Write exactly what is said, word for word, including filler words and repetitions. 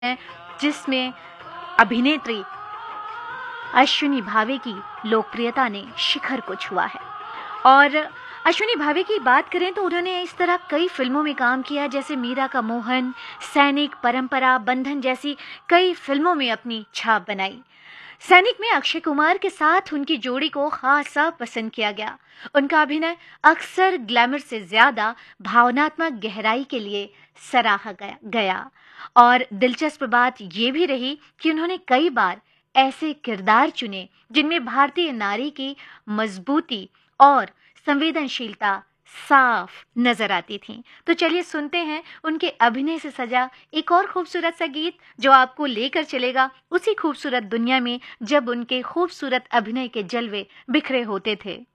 है जिसमें अभिनेत्री अश्विनी भावे की लोकप्रियता ने शिखर को छुआ है। और अश्विनी भावे की बात करें तो उन्होंने इस तरह कई फिल्मों में काम किया, जैसे मीरा का मोहन, सैनिक, परंपरा, बंधन जैसी कई फिल्मों में अपनी छाप बनाई। सैनिक में अक्षय कुमार के साथ उनकी जोड़ी को खासा पसंद किया गया। उनका अभिनय अक्सर ग्लैमर से ज्यादा भावनात्मक गहराई के लिए सराहा गया गया और दिलचस्प बात यह भी रही कि उन्होंने कई बार ऐसे किरदार चुने जिनमें भारतीय नारी की मजबूती और संवेदनशीलता साफ नजर आती थी। तो चलिए सुनते हैं उनके अभिनय से सजा एक और खूबसूरत सा गीत जो आपको लेकर चलेगा उसी खूबसूरत दुनिया में जब उनके खूबसूरत अभिनय के जलवे बिखरे होते थे।